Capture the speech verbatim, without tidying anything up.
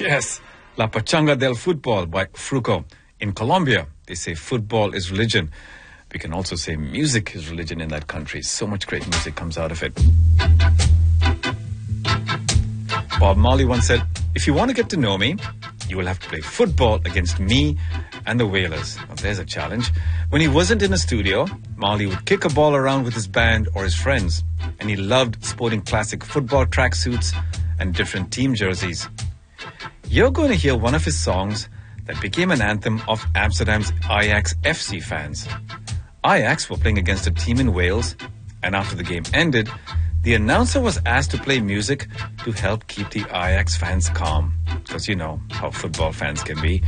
Yes, La Pachanga del Football by Fruco. In Colombia, they say football is religion. We can also say music is religion in that country. So much great music comes out of it. Bob Marley once said, if you want to get to know me, you will have to play football against me and the Wailers. Now, there's a challenge. When he wasn't in a studio, Marley would kick a ball around with his band or his friends. And he loved sporting classic football tracksuits and different team jerseys. You're going to hear one of his songs that became an anthem of Amsterdam's Ajax F C fans. Ajax were playing against a team in Wales, and after the game ended, the announcer was asked to play music to help keep the Ajax fans calm. Because you know how football fans can be.